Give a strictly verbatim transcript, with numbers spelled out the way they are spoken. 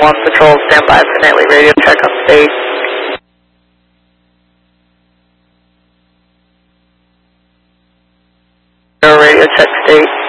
one Patrol, stand by for nightly radio check on state. Radio check state.